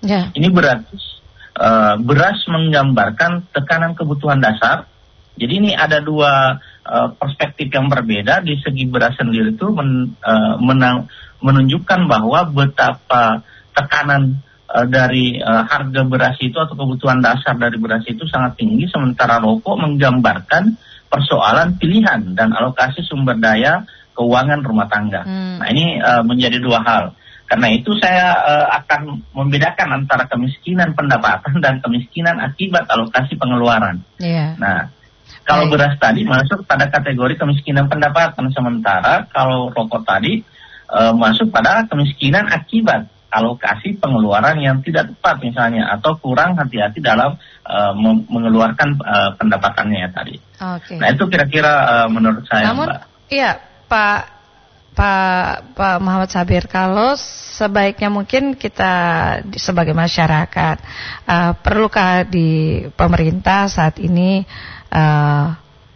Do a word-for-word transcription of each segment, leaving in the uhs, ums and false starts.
Yeah. Ini berarti uh, beras menggambarkan tekanan kebutuhan dasar. Jadi ini ada dua uh, perspektif yang berbeda. Di segi beras sendiri itu men, uh, menang, menunjukkan bahwa betapa tekanan uh, dari uh, harga beras itu atau kebutuhan dasar dari beras itu sangat tinggi, sementara rokok menggambarkan persoalan pilihan dan alokasi sumber daya keuangan rumah tangga. Hmm. Nah ini uh, menjadi dua hal. Karena itu saya uh, akan membedakan antara kemiskinan pendapatan dan kemiskinan akibat alokasi pengeluaran. Yeah. Nah, kalau beras tadi masuk pada kategori kemiskinan pendapatan, sementara kalau rokok tadi uh, masuk pada kemiskinan akibat alokasi pengeluaran yang tidak tepat misalnya, atau kurang hati-hati dalam uh, mengeluarkan uh, pendapatannya tadi. Okay. Nah itu kira-kira uh, menurut saya, Namun, Mbak. Iya, Pak Pak Pak Muhammad Sabir, kalau sebaiknya mungkin kita sebagai masyarakat uh, perlukah di pemerintah saat ini Uh,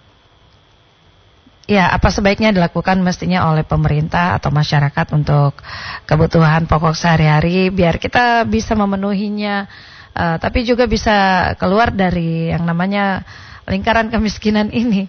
ya, apa sebaiknya dilakukan mestinya oleh pemerintah atau masyarakat untuk kebutuhan pokok sehari-hari biar kita bisa memenuhinya, uh, tapi juga bisa keluar dari yang namanya lingkaran kemiskinan ini.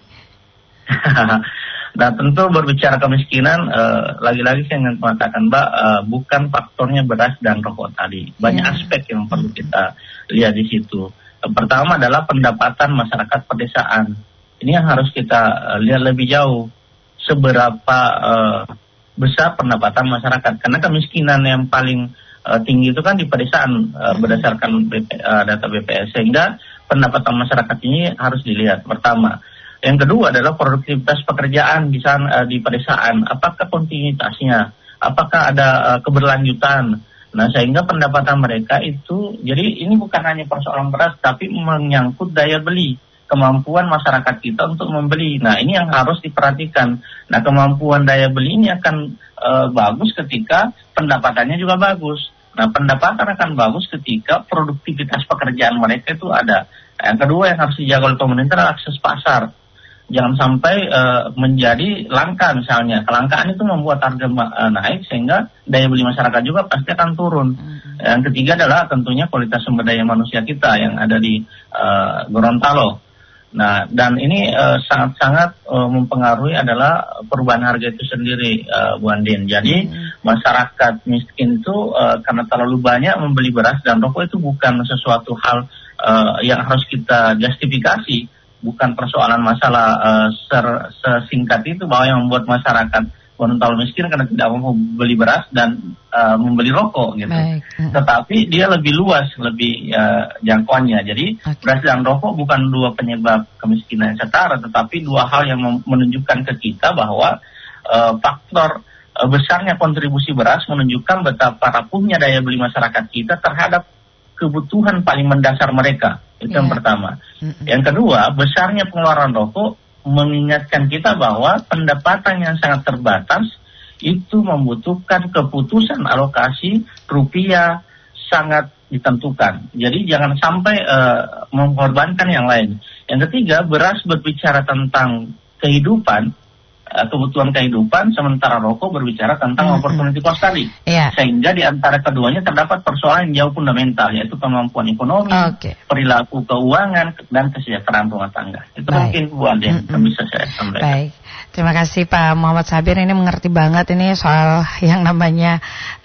Nah tentu berbicara kemiskinan, uh, lagi-lagi saya ingin mengatakan Mbak, uh, bukan faktornya beras dan rokok tadi. Banyak yeah. aspek yang perlu kita lihat di situ. Yang pertama adalah pendapatan masyarakat pedesaan. Ini yang harus kita uh, lihat lebih jauh. Seberapa uh, besar pendapatan masyarakat. Karena kemiskinan yang paling uh, tinggi itu kan di pedesaan uh, berdasarkan B P, uh, data B P S. Sehingga pendapatan masyarakat ini harus dilihat. Pertama. Yang kedua adalah produktivitas pekerjaan di, sana, uh, di pedesaan. Apakah kontinuitasnya? Apakah ada uh, keberlanjutan? Nah, sehingga pendapatan mereka itu, jadi ini bukan hanya persoalan beras, tapi menyangkut daya beli, kemampuan masyarakat kita untuk membeli. Nah, ini yang harus diperhatikan. Nah, kemampuan daya beli ini akan e, bagus ketika pendapatannya juga bagus. Nah, pendapatan akan bagus ketika produktivitas pekerjaan mereka itu ada. Nah, yang kedua yang harus dijaga oleh pemerintah adalah akses pasar. Jangan sampai uh, menjadi langka misalnya. Kelangkaan itu membuat harga uh, naik sehingga daya beli masyarakat juga pasti akan turun. Mm-hmm. Yang ketiga adalah tentunya kualitas sumber daya manusia kita yang ada di uh, Gorontalo. Nah, dan ini uh, sangat-sangat uh, mempengaruhi adalah perubahan harga itu sendiri, uh, Bu Andin. Jadi mm-hmm. masyarakat miskin itu uh, karena terlalu banyak membeli beras dan rokok itu bukan sesuatu hal uh, yang harus kita justifikasi. Bukan persoalan masalah uh, ser, sesingkat itu bahwa yang membuat masyarakat Gorontalo miskin karena tidak mau beli beras dan uh, membeli rokok gitu. Baik. Tetapi dia lebih luas, lebih uh, jangkauannya. Jadi okay. beras dan rokok bukan dua penyebab kemiskinan yang setara, tetapi dua hal yang menunjukkan ke kita bahwa uh, faktor uh, besarnya kontribusi beras menunjukkan betapa rapuhnya daya beli masyarakat kita terhadap kebutuhan paling mendasar mereka. Itu yeah. yang pertama. Mm-hmm. Yang kedua, besarnya pengeluaran rokok mengingatkan kita bahwa pendapatan yang sangat terbatas itu membutuhkan keputusan alokasi rupiah sangat ditentukan. Jadi jangan sampai uh, mengorbankan yang lain. Yang ketiga, beras berbicara tentang kehidupan, uh, kebutuhan kehidupan, sementara rokok berbicara tentang mm-hmm. opportunity cost tadi. Yeah. Sehingga di antara keduanya terdapat persoalan yang jauh fundamental, yaitu kemampuan ekonomi, okay. perilaku keuangan, dan kesejahteraan rumah tangga. Itu Baik. mungkin Bu Ade yang mm-hmm. bisa saya sampaikan. Baik. Terima kasih Pak Muhammad Sabir, ini mengerti banget ini soal yang namanya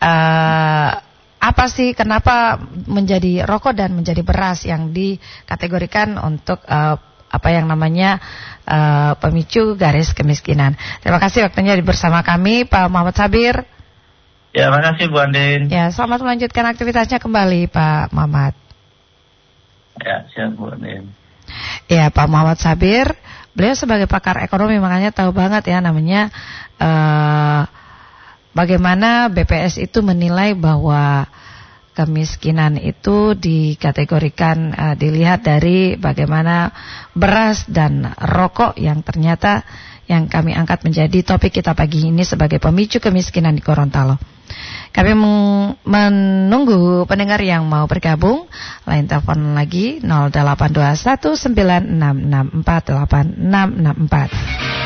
uh, apa sih, kenapa menjadi rokok dan menjadi beras yang dikategorikan untuk uh, apa yang namanya uh, pemicu garis kemiskinan. Terima kasih waktunya bersama kami Pak Muhammad Sabir. Ya, terima kasih Bu Andin. Ya, selamat melanjutkan aktivitasnya kembali Pak Muhammad. Ya, siap Bu Andin. Ya, Pak Muhammad Sabir, beliau sebagai pakar ekonomi makanya tahu banget ya namanya uh, bagaimana B P S itu menilai bahwa kemiskinan itu dikategorikan uh, dilihat dari bagaimana beras dan rokok yang ternyata yang kami angkat menjadi topik kita pagi ini sebagai pemicu kemiskinan di Gorontalo. Kami menunggu pendengar yang mau bergabung. Lain telepon lagi nol delapan dua satu sembilan enam enam empat delapan enam enam empat.